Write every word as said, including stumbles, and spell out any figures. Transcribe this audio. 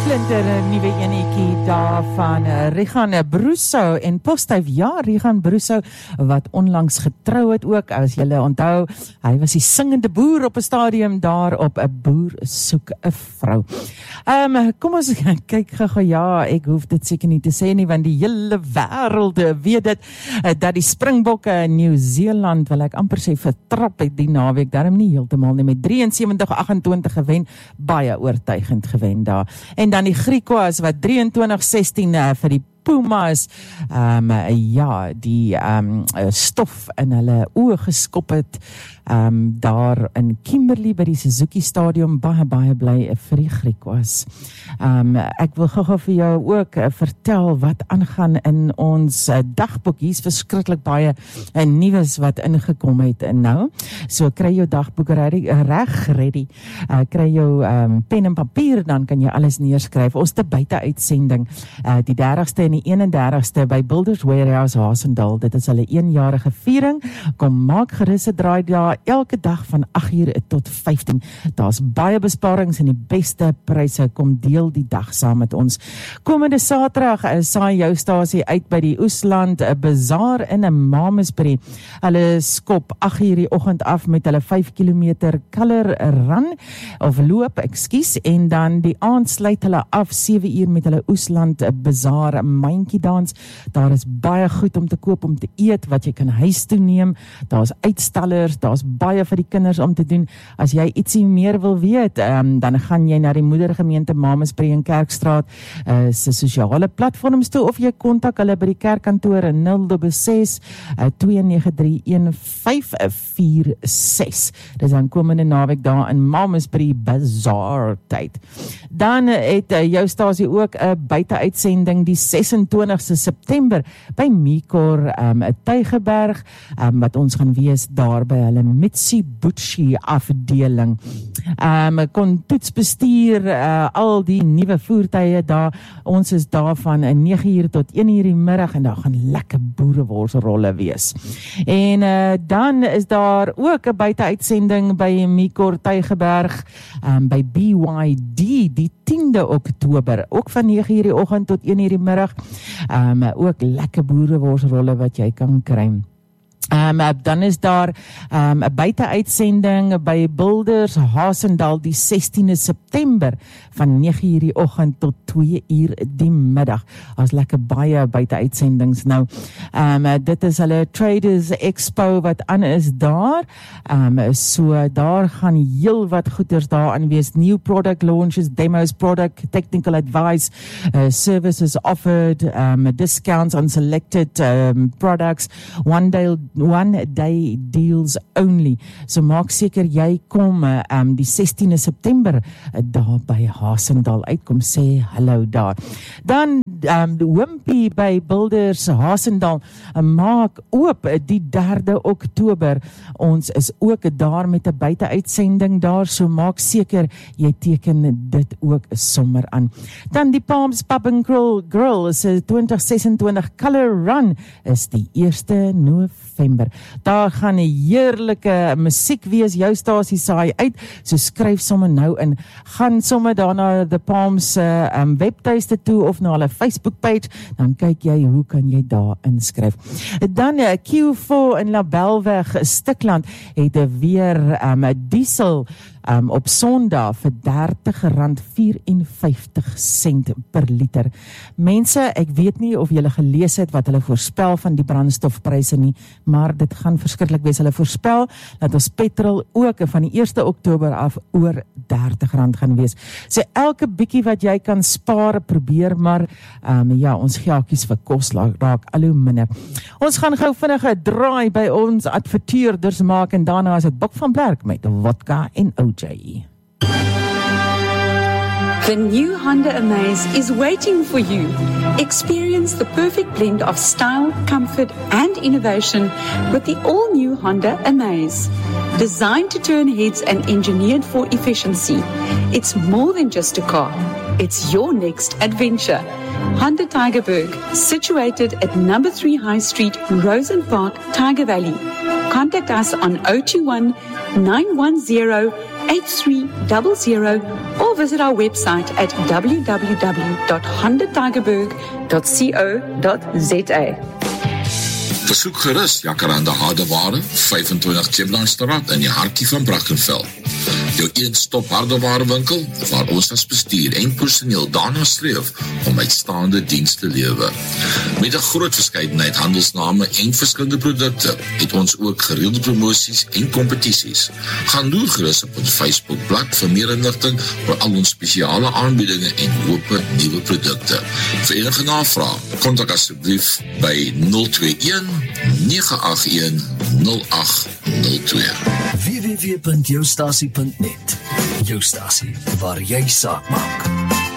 Splinter, 'n nuwe enetjie daar van Rigan Brousseau en Posthuif. Ja, Rigan Brousseau wat onlangs getrou het ook, as julle onthou, hy was die singende boer op 'n stadium daar op 'n boer soek 'n vrou. Ehm um, kom ons kyk gou, ja, ek hoef dit seker nie te sê nie, want die hele wêreld weet dit, dat die Springbokke in Nieu-Seeland, wil ek amper sê vertrap het die naweek, daarom nie heeltemal nie, met drie en sewentig agt en twintig gewen, baie oortuigend gewen daar. En dan die Griquas wat drie en twintig sestien uh, vir die Pumas, um, ja, die um, stof in hulle oë geskop het, um, daar in Kimberley by die Suzuki Stadium, baie, baie bly vir die Griquas. Um, ek wil gou-gou vir jou ook uh, vertel wat aangaan in ons uh, dagboek. Hier is verskriklik baie uh, nuus wat ingekom het uh, nou. So kry jou dagboek ready, uh, reg, ready. Uh, kry jou um, pen en papier, dan kan jy alles neerskryf. Ons te buite uitsending, uh, die dertigste en die eenendertigste by Builders Warehouse Haasendal. Dit is hulle eenjarige viering. Kom maak gerus 'n draai daar elke dag van agt uur tot vyftien. Daar's baie besparings en die beste pryse. Kom deel die dag saam met ons. Komende Saterdag uh, saai jou stasie uit by die Oesland uh, Bazaar in 'n Mamasbury. Hulle skop agt uur die oggend af met hulle vyf kilometer color run of loop, ekskuus, en dan die aand sluit hulle af sewe uur met hulle Oesland uh, Bazaar myntjie dans. Daar is baie goed om te koop, om te eet, wat jy kan huis toe neem. Daar's uitstallers, daar's baie vir die kinders om te doen. As jy ietsie meer wil weet, um, dan gaan jy na die moedergemeente Mamasbury in Kerkstraat uh, se sosiale platforms toe, of jy kontak hulle by die kerkkantoor in nul ses ses twee nege drie een vyf vier ses. Dis dan komende naweek daar in Mamasbury Bazaar tyd. Dan het uh, jou stasie ook 'n uh, buiteuitsending die sesentwintigste September by Mikor, um, Tygerberg, um, wat ons gaan wees daar by hulle Mitsubishi afdeling. Um, kon toetsbestuur uh, al die nuwe voertuie daar. Ons is daar van nege uur tot een uur die middag en daar gaan lekker boereworsrolle wees. En uh, dan is daar ook 'n buiteuitsending by Mikor Tygerberg, um, by B Y D die tiende Oktober, ook van nege uur die oggend tot een uur die middag. Um, ook lekker boereworsrolle wat jy kan kry. Um, dan is daar 'n um, buiteuitsending by Builders Haasendal die sestiende September van nege uur die oggend tot twee uur die middag. Daar's lekker baie buiteuitsendings nou. Um, dit is hulle Traders Expo wat aan is daar. Um, so daar gaan heel wat goeders daar aan wees. New product launches, demos, product, technical advice, uh, services offered, um, discounts on selected um, products, one day one day deals only. So maak seker jy kom um, die sestiende September uh, daar by Haasendal uitkom, sê hallo daar. Dan um, die Wimpy by Builders Haasendal uh, maak oop uh, die derde Oktober. Ons is ook daar met 'n buiteuitsending daar, so maak seker jy teken dit ook sommer aan. Dan die Palms Pub and Grill, Grill is 'n twintig sesentwintig Color Run is die eerste November. Daar gaan 'n heerlike musiek wees, jou stasie saai uit, so skryf sommer nou in, gaan sommer daar na The Palms uh, um, webtuiste toe of na hulle Facebook page, dan kyk jy hoe kan jy daar inskryf. Dan uh, Q four in Labelweg Stikland het weer um, diesel Um, op Sondag vir dertig rand vierenvyftig sent per liter. Mense, ek weet nie of julle gelees het wat hulle voorspel van die brandstofpryse nie, maar dit gaan verskriklik wees. Hulle voorspel dat ons petrol ook van die eerste Oktober af oor dertig rand gaan wees. So elke bietjie wat jy kan spaar, probeer maar, um, ja, ons geldjies vir kos raak al hoe minder. Ons gaan gou vinnig 'n draai by ons adverteerders maak en daarna is dit Bok van Blerk met vodka en O J. The new Honda Amaze is waiting for you. Experience the perfect blend of style, comfort, and innovation with the all-new Honda Amaze. Designed to turn heads and engineered for efficiency, it's more than just a car. It's your next adventure. Honda Tygerberg, situated at number three High Street, Rosen Park, Tiger Valley. Contact us on zero two one, nine one zero, eight three zero zero or visit our website at w w w dot honda tygerberg dot co dot z a. Besoek gerus Jacaranda Hardeware, vyfentwintig Chiplandstraat in die hartjie van Brackenfell. Jou een-stop hardewarewinkel waar ons as bestuur en personeel daarna streef om uitstaande diens te lewe. Met 'n groot verskeidenheid handelsname en verskillende produkte het ons ook gereelde promosies en kompetisies. Gaan loer gerus op ons Facebookblad vir meer inligting oor al ons spesiale aanbiedinge en hoope nuwe produkte. Vir enige navraag, kontak asseblief by nul twee een, nege agt een, nul agt nul twee. w w w punt jou stasie punt net. Jou stasie waar jy saak maak.